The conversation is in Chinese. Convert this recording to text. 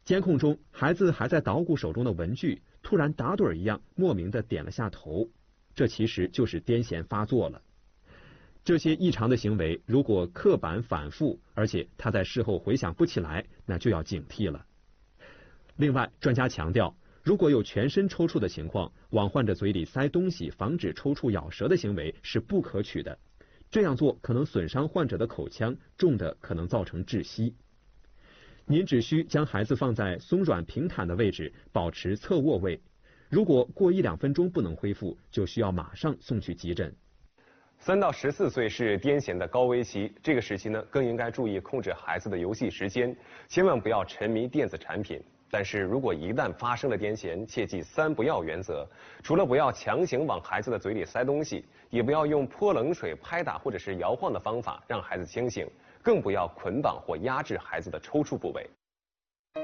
监控中，孩子还在捣鼓手中的文具，突然打盹一样莫名地点了下头，这其实就是癫痫发作了。这些异常的行为如果刻板反复，而且他在事后回想不起来，那就要警惕了。另外，专家强调，如果有全身抽搐的情况，往患者嘴里塞东西防止抽搐咬舌的行为是不可取的，这样做可能损伤患者的口腔，重的可能造成窒息。您只需将孩子放在松软平坦的位置，保持侧卧位。如果过1-2分钟不能恢复，就需要马上送去急诊。 3到14岁是癫痫的高危期，这个时期呢，更应该注意控制孩子的游戏时间，千万不要沉迷电子产品。但是如果一旦发生了癫痫，切记3不要原则，除了不要强行往孩子的嘴里塞东西，也不要用泼冷水、拍打或者是摇晃的方法让孩子清醒，更不要捆绑或压制孩子的抽搐部位。